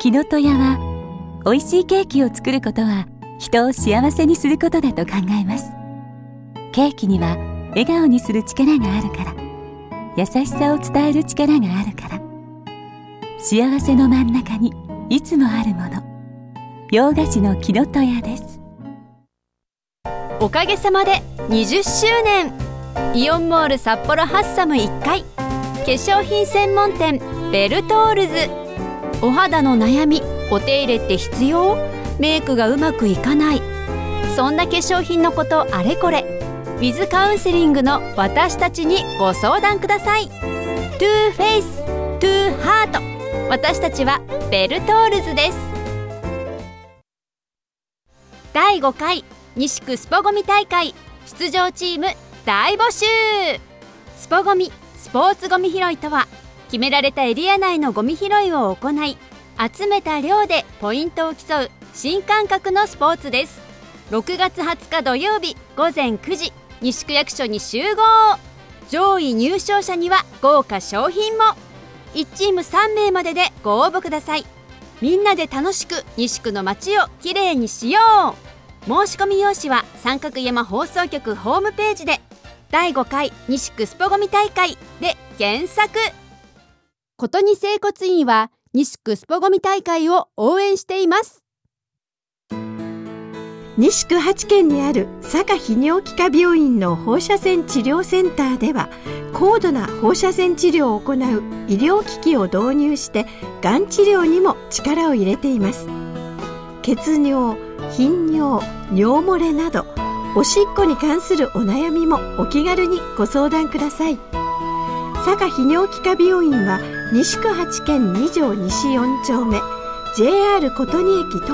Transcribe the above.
きのとやは、美味しいケーキを作ることは人を幸せにすることだと考えます。ケーキには笑顔にする力があるから、優しさを伝える力があるから、幸せの真ん中にいつもあるもの、洋菓子のきのとやです。 おかげさまで20周年、イオンモール札幌ハッサム1階、化粧品専門店ベルトールズ。お肌の悩み、お手入れって必要？メイクがうまくいかない、そんな化粧品のことあれこれ、ウィズカウンセリングの私たちにご相談ください。トゥーフェイス、トゥーハート、私たちはベルトールズです。第5回西区スポゴミ大会出場チーム大募集。スポゴミ、スポーツゴミ拾いとは、決められたエリア内のゴミ拾いを行い、集めた量でポイントを競う新感覚のスポーツです。6月20日土曜日午前9時、西区役所に集合。上位入賞者には豪華賞品も。1チーム3名まででご応募ください。みんなで楽しく西区の街をきれいにしよう。申し込み用紙は三角山放送局ホームページで、第5回西区スポゴミ大会で検索。ことに整骨院は西区スポゴミ大会を応援しています。 西区8軒にある坂泌尿器科病院の放射線治療センターでは、高度な放射線治療を行う医療機器を導入してがん治療にも力を入れています。血尿、頻尿、尿漏れなどおしっこに関するお悩みもお気軽にご相談ください。坂泌尿器科病院は西区8軒2条西4丁目、 JR 琴仁駅